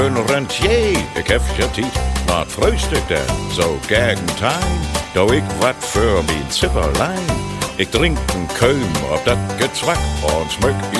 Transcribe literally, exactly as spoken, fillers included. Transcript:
Een rentier, ik heb je tijd, wat vreust ik denn zo gegen time? Doe ik wat voor mijn zipperlein? Ik drink een keum op dat gezwak en smuk